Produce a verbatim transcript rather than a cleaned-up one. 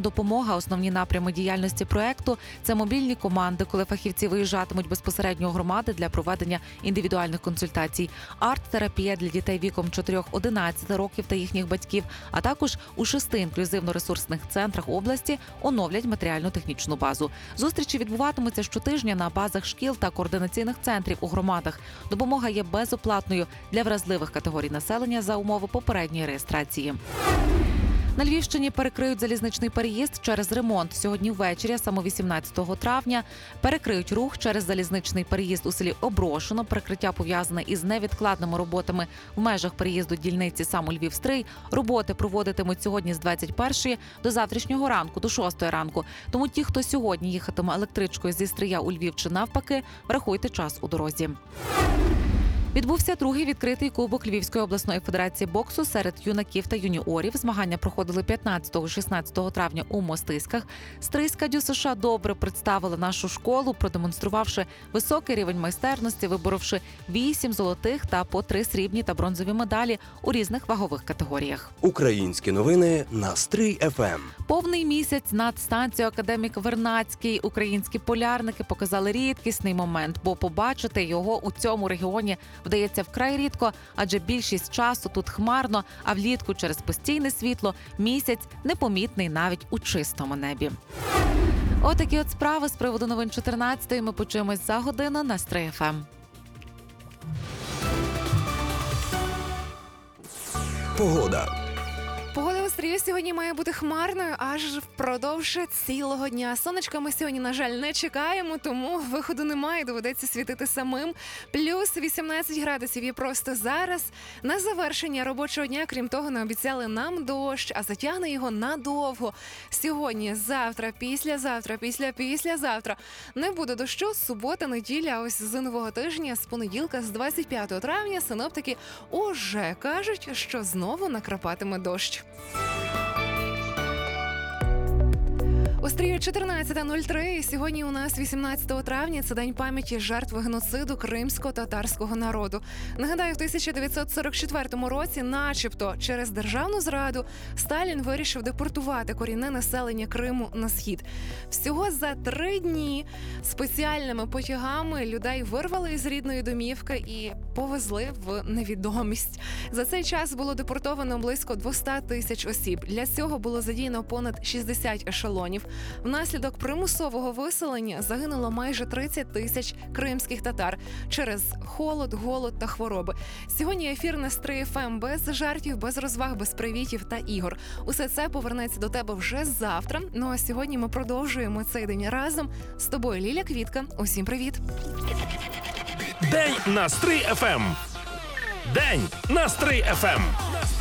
допомога. Основні напрями діяльності проекту – це мобільні команди, коли фахівці виїжджатимуть безпосередньо у громади для проведення індивідуальних консультацій, арт-терапія для дітей віком чотири-одинадцять років та їхніх батьків, а також у шести інклюзивно-ресурсних центрах області оновлять матеріально-технічну базу. Зустрічі відбуватимуться щотижня на базах шкіл та координаційних центрів у громадах. Допомога є безоплатною для вразливих категорій населення за умови попередньої реєстрації. На Львівщині перекриють залізничний переїзд через ремонт. Сьогодні ввечері, саме вісімнадцятого травня, перекриють рух через залізничний переїзд у селі Оброшино. Перекриття пов'язане із невідкладними роботами в межах переїзду дільниці сам у Львів-Стрий. Роботи проводитимуть сьогодні з двадцять першої до завтрашнього ранку, до шостої ранку. Тому ті, хто сьогодні їхатиме електричкою зі Стрия у Львів чи навпаки, врахуйте час у дорозі. Відбувся другий відкритий кубок Львівської обласної федерації боксу серед юнаків та юніорів. Змагання проходили п'ятнадцятого-шістнадцятого травня у Мостиськах. Стрийська ДЮСШ добре представила нашу школу, продемонструвавши високий рівень майстерності, виборовши вісім золотих та по три срібні та бронзові медалі у різних вагових категоріях. Українські новини на Стрий еф ем. Повний місяць над станцією Академік Вернадський українські полярники показали рідкісний момент, бо побачити його у цьому регіоні вдається вкрай рідко, адже більшість часу тут хмарно, а влітку через постійне світло місяць непомітний навіть у чистому небі. Отакі от справи з приводу новин чотирнадцятої. Ми почуємось за годину на Стрий еф ем. Погода. Погода у Стрию сьогодні має бути хмарною аж впродовж цілого дня. Сонечка ми сьогодні, на жаль, не чекаємо, тому виходу немає, доведеться світити самим. Плюс вісімнадцять градусів є просто зараз. На завершення робочого дня, крім того, не обіцяли нам дощ, а затягне його надовго. Сьогодні, завтра, післязавтра, після-післязавтра не буде дощу. Субота, неділя, а ось з нового тижня, з понеділка, з двадцять п'ятого травня, синоптики уже кажуть, що знову накрапатиме дощ. У Стрию чотирнадцята нуль три. Сьогодні у нас вісімнадцятого травня. Це день пам'яті жертв геноциду кримсько-татарського народу. Нагадаю, в тисяча дев'ятсот сорок четвертому році, начебто через державну зраду, Сталін вирішив депортувати корінне населення Криму на схід. Всього за три дні спеціальними потягами людей вирвали із рідної домівки і повезли в невідомість. За цей час було депортовано близько двісті тисяч осіб. Для цього було задіяно понад шістдесят ешелонів. Внаслідок примусового виселення загинуло майже тридцять тисяч кримських татар через холод, голод та хвороби. Сьогодні ефір на Стрий еф ем без жартів, без розваг, без привітів та ігор. Усе це повернеться до тебе вже завтра. Ну а сьогодні ми продовжуємо цей день разом. З тобою Ліля Квітка. Усім привіт! День на Стрий еф ем. День на Стрий еф ем.